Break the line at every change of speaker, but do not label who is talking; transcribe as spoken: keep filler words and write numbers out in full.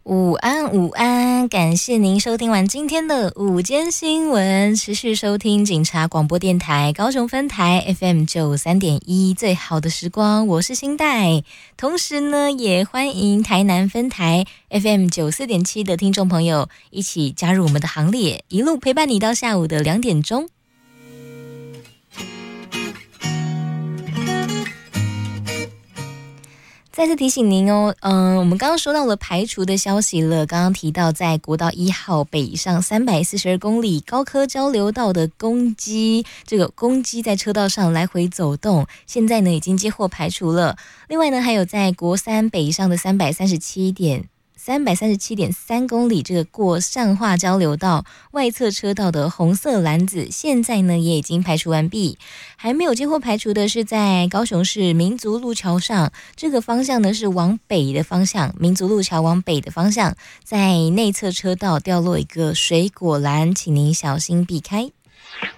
午安，午安！感谢您收听完今天的午间新闻，持续收听警察广播电台高雄分台 F M 九三点一，最好的时光，我是新代。同时呢，也欢迎台南分台 F M 九四点七的听众朋友一起加入我们的行列，一路陪伴你到下午的两点钟。再次提醒您哦，嗯，我们刚刚说到了排除的消息了。刚刚提到在国道一号北上三百四十二公里高科交流道的公机，这个公机在车道上来回走动，现在呢已经接获排除了。另外呢，还有在国三北上的三百三十七点。三百三十七点三公里，这个过善化交流道外侧车道的红色篮子，现在呢也已经排除完毕。还没有接获排除的是在高雄市民族路桥上，这个方向呢是往北的方向，民族路桥往北的方向，在内侧车道掉落一个水果篮，请您小心避开。